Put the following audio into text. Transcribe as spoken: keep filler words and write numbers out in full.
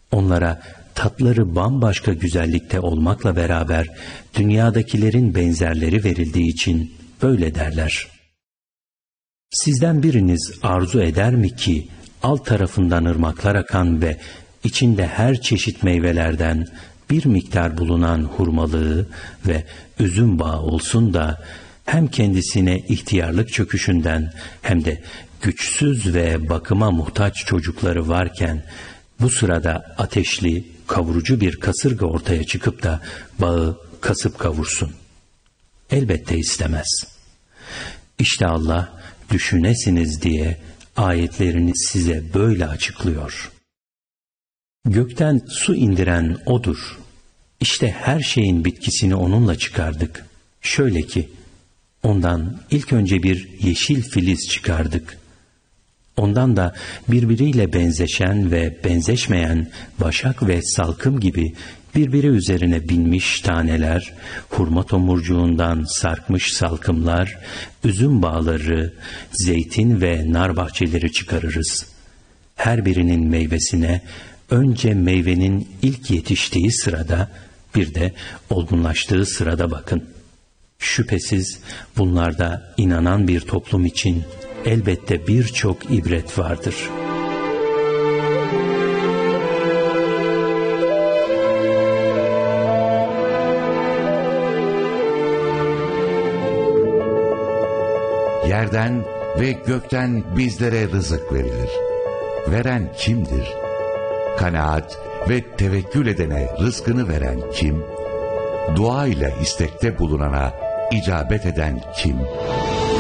Onlara tatları bambaşka güzellikte olmakla beraber dünyadakilerin benzerleri verildiği için böyle derler. Sizden biriniz arzu eder mi ki alt tarafından ırmaklar akan ve içinde her çeşit meyvelerden bir miktar bulunan hurmalığı ve üzüm bağı olsun da hem kendisine ihtiyarlık çöküşünden hem de güçsüz ve bakıma muhtaç çocukları varken bu sırada ateşli, kavurucu bir kasırga ortaya çıkıp da bağı kasıp kavursun? Elbette istemez. İşte Allah düşünesiniz diye ayetlerini size böyle açıklıyor. Gökten su indiren O'dur. İşte her şeyin bitkisini O'nunla çıkardık. Şöyle ki, ondan ilk önce bir yeşil filiz çıkardık. Ondan da birbiriyle benzeşen ve benzeşmeyen başak ve salkım gibi birbiri üzerine binmiş taneler, hurma tomurcuğundan sarkmış salkımlar, üzüm bağları, zeytin ve nar bahçeleri çıkarırız. Her birinin meyvesine önce meyvenin ilk yetiştiği sırada, bir de olgunlaştığı sırada bakın. Şüphesiz bunlarda inanan bir toplum için elbette birçok ibret vardır. Yerden ve gökten bizlere rızık verilir. Veren kimdir? Kanaat ve tevekkül edene rızkını veren kim? Dua ile istekte bulunana icabet eden kim?